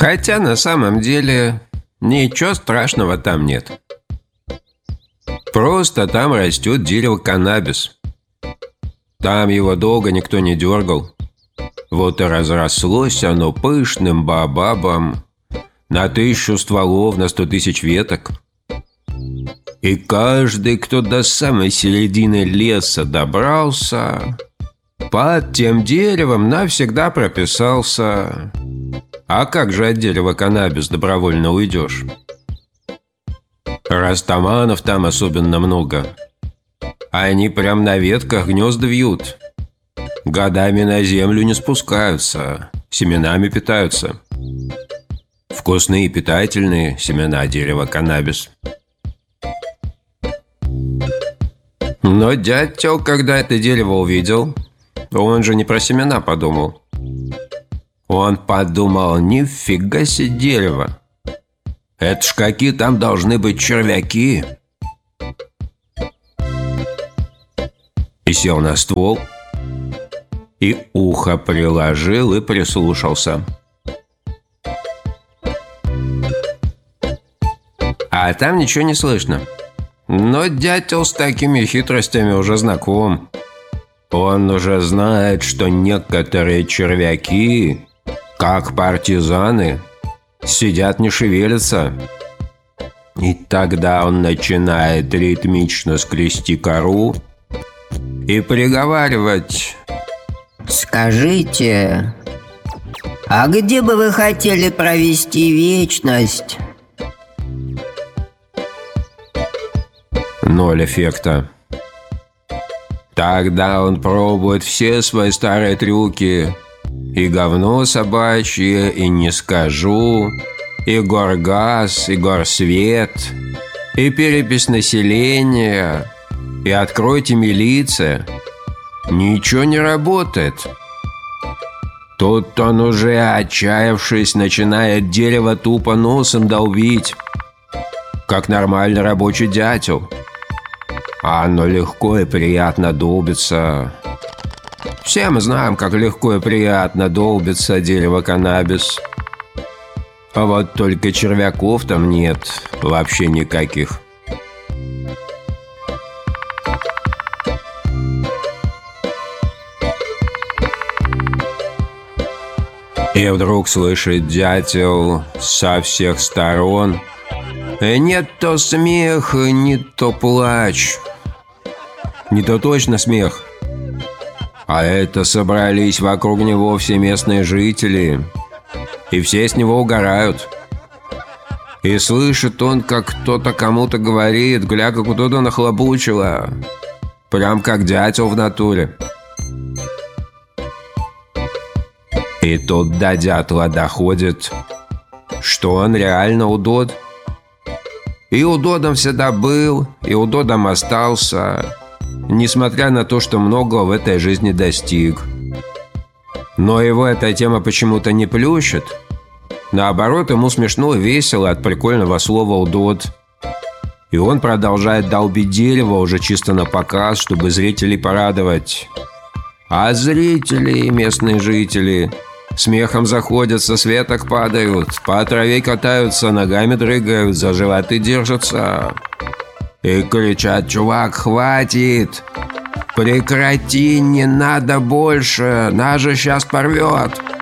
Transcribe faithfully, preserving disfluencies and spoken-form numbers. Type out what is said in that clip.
Хотя на самом деле ничего страшного там нет. Просто там растет дерево каннабис. Там его долго никто не дергал. Вот и разрослось оно пышным баобабом на тысячу стволов, на сто тысяч веток. И каждый, кто до самой середины леса добрался, под тем деревом навсегда прописался. А как же от дерева каннабис добровольно уйдешь? Растаманов там особенно много. Они прям на ветках гнезда вьют. Годами на землю не спускаются, семенами питаются. Вкусные и питательные семена дерева каннабис. Но дятел, когда это дерево увидел, он же не про семена подумал. Он подумал: нифига себе дерево. Это ж какие там должны быть червяки. И сел на ствол, и ухо приложил и прислушался. А там ничего не слышно. Но дятел с такими хитростями уже знаком. Он уже знает, что некоторые червяки, как партизаны, сидят не шевелятся. И тогда он начинает ритмично скрести кору и приговаривать: «Скажите, а где бы вы хотели провести вечность?» Ноль эффекта. Тогда он пробует все свои старые трюки. И говно собачье, и не скажу, и горгаз, и горсвет, и перепись населения, и откройте милиция. Ничего не работает. Тут он уже, отчаявшись, начинает дерево тупо носом долбить, как нормальный рабочий дятел. А оно легко и приятно долбится. Все мы знаем, как легко и приятно долбится дерево каннабис. А вот только червяков там нет вообще никаких. И вдруг слышит дятел со всех сторон: не то смех, не то плач. Не то точно смех. А это собрались вокруг него все местные жители. И все с него угорают. И слышит он, как кто-то кому-то говорит: гля, как кто-то нахлобучило. Прям как дятел в натуре. И тут до дятла доходит, что он реально удод. И удодом всегда был, и удодом остался, несмотря на то, что многого в этой жизни достиг. Но его эта тема почему-то не плющит. Наоборот, ему смешно и весело от прикольного слова «удод». И он продолжает долбить дерево уже чисто на показ, чтобы зрителей порадовать. А зрители, местные жители, смехом заходятся, с веток падают, по траве катаются, ногами дрыгают, за животы держатся. И кричат: чувак, хватит! Прекрати, не надо больше, нас же сейчас порвет.